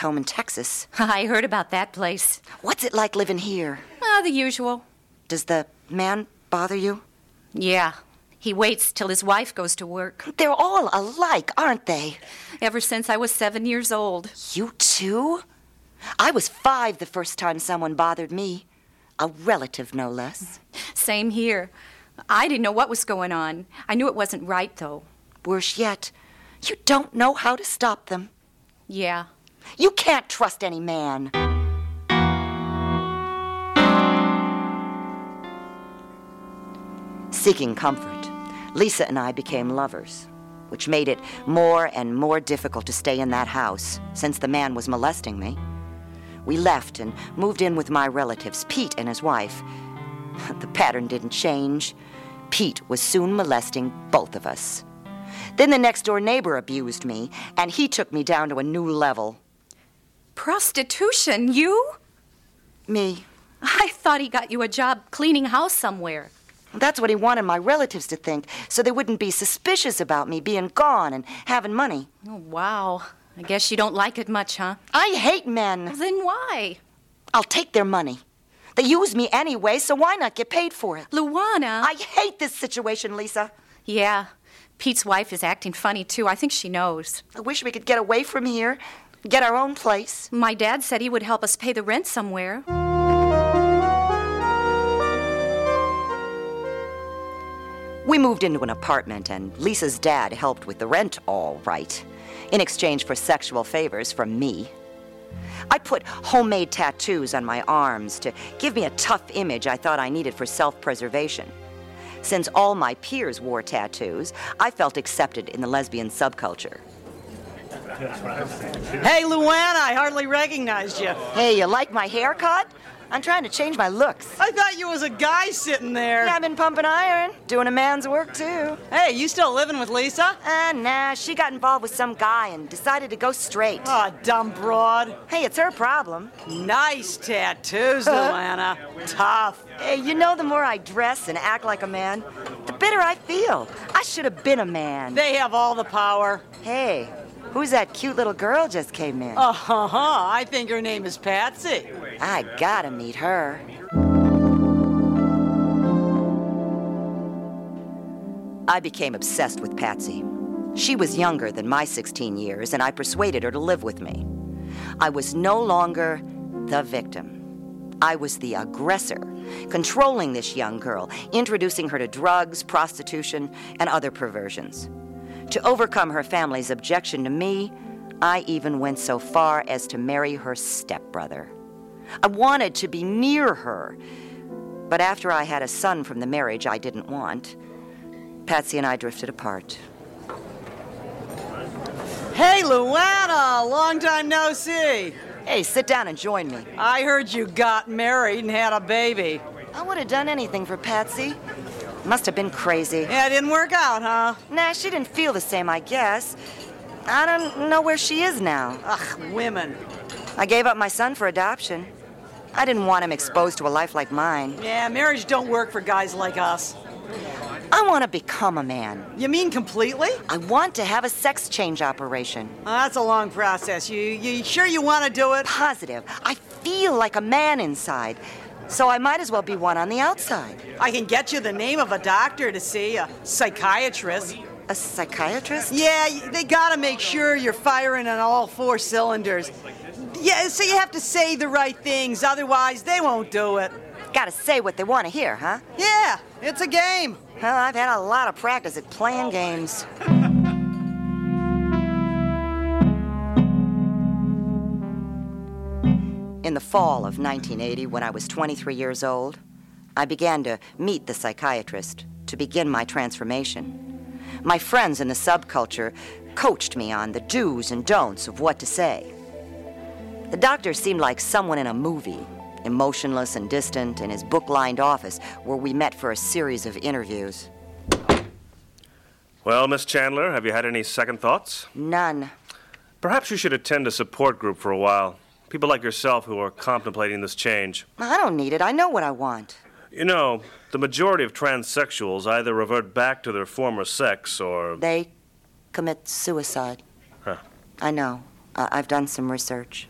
home in Texas. I heard about that place. What's it like living here? The usual. Does the man bother you? Yeah. He waits till his wife goes to work. They're all alike, aren't they? Ever since I was 7 years old. You too? I was 5 the first time someone bothered me. A relative, no less. Same here. I didn't know what was going on. I knew it wasn't right, though. Worse yet, you don't know how to stop them. Yeah. You can't trust any man. Seeking comfort, Lisa and I became lovers, which made it more and more difficult to stay in that house since the man was molesting me. We left and moved in with my relatives, Pete and his wife. The pattern didn't change. Pete was soon molesting both of us. Then the next-door neighbor abused me, and he took me down to a new level. Prostitution, you? Me. I thought he got you a job cleaning house somewhere. That's what he wanted my relatives to think, so they wouldn't be suspicious about me being gone and having money. Oh, wow. I guess you don't like it much, huh? I hate men. Well, then why? I'll take their money. They use me anyway, so why not get paid for it? Luana. I hate this situation, Lisa. Yeah. Pete's wife is acting funny, too. I think she knows. I wish we could get away from here, get our own place. My dad said he would help us pay the rent somewhere. We moved into an apartment, and Lisa's dad helped with the rent all right, in exchange for sexual favors from me. I put homemade tattoos on my arms to give me a tough image I thought I needed for self-preservation. Since all my peers wore tattoos, I felt accepted in the lesbian subculture. Hey, Luana, I hardly recognized you. Hey, you like my haircut? I'm trying to change my looks. I thought you was a guy sitting there. Yeah, I've been pumping iron, doing a man's work, too. Hey, you still living with Lisa? Nah, she got involved with some guy and decided to go straight. Oh, dumb broad. Hey, it's her problem. Nice tattoos, Luana. Tough. Hey, you know, the more I dress and act like a man, the better I feel. I should have been a man. They have all the power. Hey, who's that cute little girl just came in? I think her name is Patsy. I gotta meet her. I became obsessed with Patsy. She was younger than my 16 years, and I persuaded her to live with me. I was no longer the victim. I was the aggressor, controlling this young girl, introducing her to drugs, prostitution, and other perversions. To overcome her family's objection to me, I even went so far as to marry her stepbrother. I wanted to be near her, but after I had a son from the marriage I didn't want, Patsy and I drifted apart. Hey, Luana, long time no see. Hey, sit down and join me. I heard you got married and had a baby. I would have done anything for Patsy. Must have been crazy. Yeah, it didn't work out, huh? Nah, she didn't feel the same, I guess. I don't know where she is now. Ugh, women. I gave up my son for adoption. I didn't want him exposed to a life like mine. Yeah, marriage don't work for guys like us. I want to become a man. You mean completely? I want to have a sex change operation. That's a long process. You sure you want to do it? Positive. I feel like a man inside, so I might as well be one on the outside. I can get you the name of a doctor to see, a psychiatrist. A psychiatrist? Yeah, they gotta make sure you're firing on all 4 cylinders. Yeah, so you have to say the right things, otherwise they won't do it. Gotta say what they want to hear, huh? Yeah, it's a game. Well, I've had a lot of practice at playing games. In the fall of 1980, when I was 23 years old, I began to meet the psychiatrist to begin my transformation. My friends in the subculture coached me on the do's and don'ts of what to say. The doctor seemed like someone in a movie, emotionless and distant in his book-lined office where we met for a series of interviews. Well, Miss Chandler, have you had any second thoughts? None. Perhaps you should attend a support group for a while. People like yourself who are contemplating this change. I don't need it. I know what I want. You know, the majority of transsexuals either revert back to their former sex or... They commit suicide. Huh. I know. I've done some research.